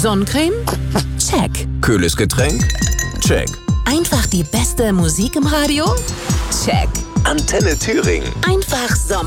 Sonnencreme? Check. Kühles Getränk? Check. Einfach die beste Musik im Radio? Check. Antenne Thüringen. Einfach Sommer.